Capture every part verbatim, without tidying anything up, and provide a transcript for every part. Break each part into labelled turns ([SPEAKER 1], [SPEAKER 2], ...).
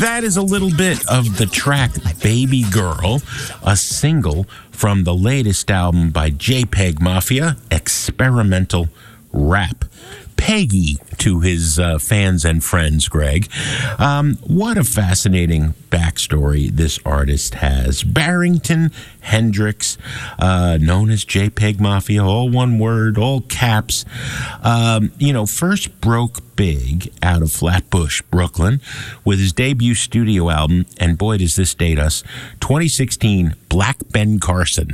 [SPEAKER 1] That is a little bit of the track Baby Girl, a single from the latest album by JPEG Mafia, Experimental Rap. Peggy to his uh, fans and friends, Greg. Um, what a fascinating backstory this artist has. Barrington Hendrix, uh, known as JPEG Mafia, all one word, all caps. Um, you know, first broke big out of Flatbush, Brooklyn, with his debut studio album, and boy, does this date us, twenty sixteen, Black Ben Carson.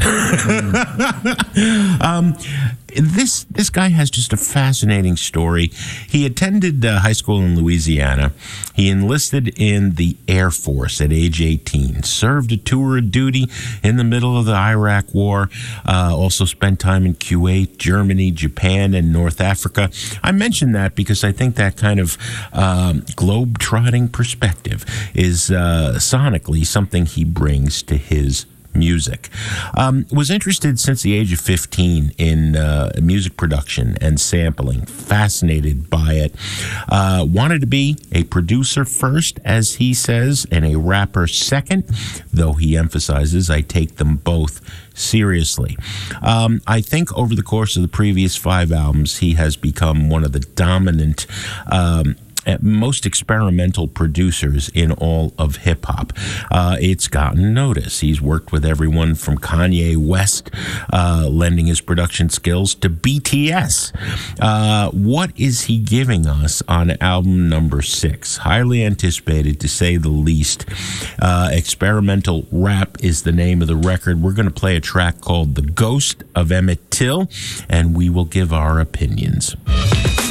[SPEAKER 1] um, this this guy has just a fascinating story. He attended uh, high school in Louisiana. He enlisted in the Air Force at age eighteen, served a tour of duty in the middle of the Iraq War, uh, also spent time in Kuwait, Germany, Japan, and North Africa. I mention that because I think that kind of um, globe-trotting perspective is uh, sonically something he brings to his music. Um, was interested since the age of fifteen in uh, music production and sampling. Fascinated by it. Uh, wanted to be a producer first, as he says, and a rapper second, though he emphasizes I take them both seriously. Um, I think over the course of the previous five albums, he has become one of the dominant um, most experimental producers in all of hip-hop. Uh, it's gotten notice. He's worked with everyone from Kanye West, uh, lending his production skills, to B T S. Uh, what is he giving us on album number six? Highly anticipated, to say the least. Uh, Experimental Rap is the name of the record. We're going to play a track called The Ghost of Emmett Till, and we will give our opinions.